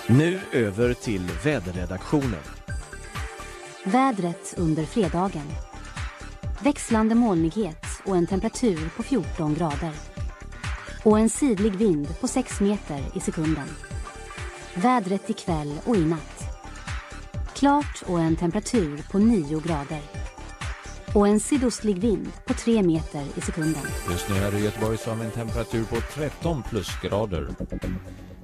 Nu över till väderredaktionen. Vädret under fredagen. Växlande molnighet och en temperatur på 14 grader. Och en sydlig vind på 6 meter i sekunden. Vädret ikväll och i natt. Klart och en temperatur på 9 grader. Och en sydostlig vind på 3 meter i sekunden. Just nu här i Göteborg så har vi en temperatur på 13 plusgrader.